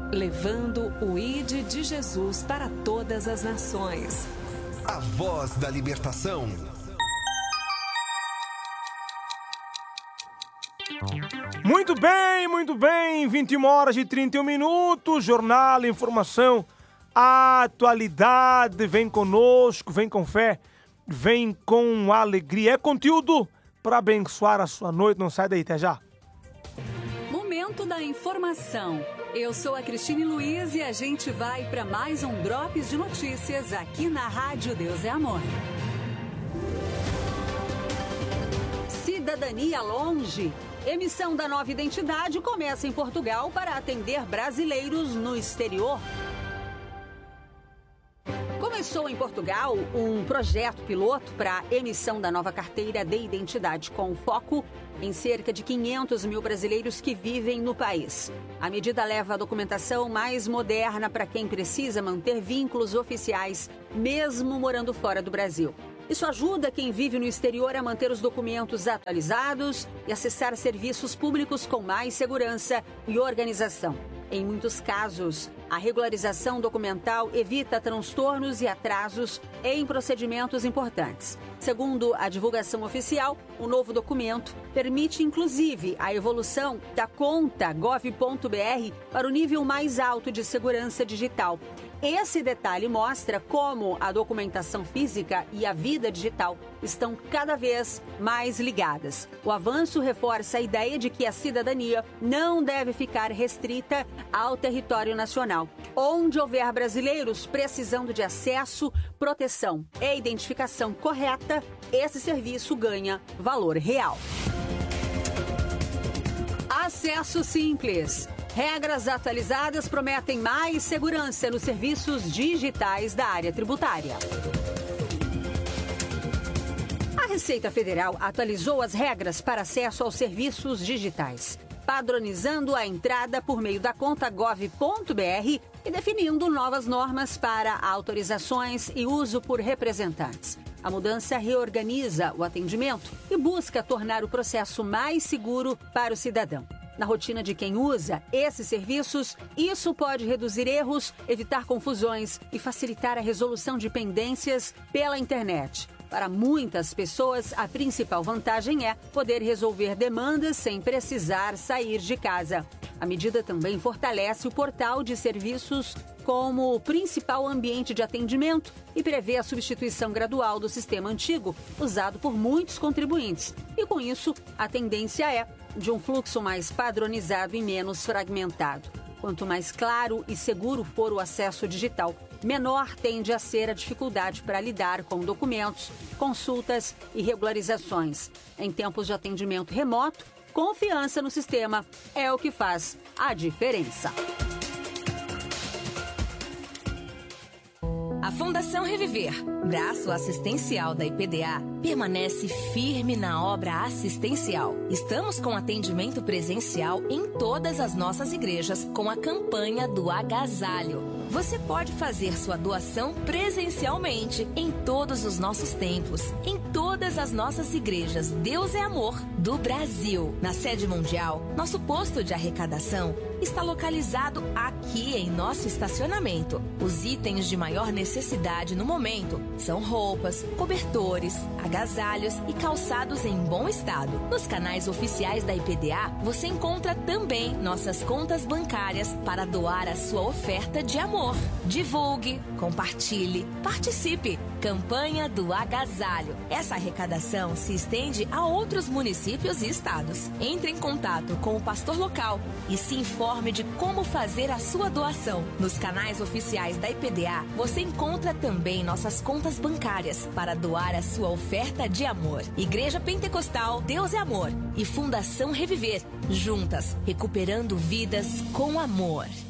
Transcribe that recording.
levando o Ide de Jesus para todas as nações. A voz da libertação. Muito bem, 21h31, jornal, informação, atualidade, vem conosco, vem com fé, vem com alegria, é conteúdo para abençoar a sua noite, não sai daí, até já. Momento da informação. Eu sou a Cristine Luiz e a gente vai para mais um Drops de Notícias aqui na Rádio Deus é Amor. Cidadania longe. Emissão da nova identidade começa em Portugal para atender brasileiros no exterior. Começou em Portugal um projeto piloto para a emissão da nova carteira de identidade, com foco em cerca de 500 mil brasileiros que vivem no país. A medida leva a documentação mais moderna para quem precisa manter vínculos oficiais, mesmo morando fora do Brasil. Isso ajuda quem vive no exterior a manter os documentos atualizados e acessar serviços públicos com mais segurança e organização. Em muitos casos, a regularização documental evita transtornos e atrasos em procedimentos importantes. Segundo a divulgação oficial, o novo documento permite, inclusive, a evolução da conta gov.br para o nível mais alto de segurança digital. Esse detalhe mostra como a documentação física e a vida digital estão cada vez mais ligadas. O avanço reforça a ideia de que a cidadania não deve ficar restrita ao território nacional. Onde houver brasileiros precisando de acesso, proteção e identificação correta, esse serviço ganha valor real. Acesso simples. Regras atualizadas prometem mais segurança nos serviços digitais da área tributária. A Receita Federal atualizou as regras para acesso aos serviços digitais, padronizando a entrada por meio da conta gov.br e definindo novas normas para autorizações e uso por representantes. A mudança reorganiza o atendimento e busca tornar o processo mais seguro para o cidadão. Na rotina de quem usa esses serviços, isso pode reduzir erros, evitar confusões e facilitar a resolução de pendências pela internet. Para muitas pessoas, a principal vantagem é poder resolver demandas sem precisar sair de casa. A medida também fortalece o portal de serviços como o principal ambiente de atendimento e prevê a substituição gradual do sistema antigo, usado por muitos contribuintes. E com isso, a tendência é de um fluxo mais padronizado e menos fragmentado. Quanto mais claro e seguro for o acesso digital, menor tende a ser a dificuldade para lidar com documentos, consultas e regularizações. Em tempos de atendimento remoto, confiança no sistema é o que faz a diferença. A Fundação Reviver, braço assistencial da IPDA, permanece firme na obra assistencial. Estamos com atendimento presencial em todas as nossas igrejas com a campanha do agasalho. Você pode fazer sua doação presencialmente em todos os nossos templos, em todas as nossas igrejas Deus é Amor do Brasil. Na sede mundial, nosso posto de arrecadação está localizado aqui em nosso estacionamento. Os itens de maior necessidade no momento são roupas, cobertores, agasalhos e calçados em bom estado. Nos canais oficiais da IPDA, você encontra também nossas contas bancárias para doar a sua oferta de amor. Divulgue, compartilhe, participe. Campanha do Agasalho. Essa arrecadação se estende a outros municípios e estados. Entre em contato com o pastor local e se informe de como fazer a sua doação. Nos canais oficiais da IPDA, você encontra também nossas contas bancárias para doar a sua oferta de amor. Igreja Pentecostal Deus é Amor e Fundação Reviver, juntas, recuperando vidas com amor.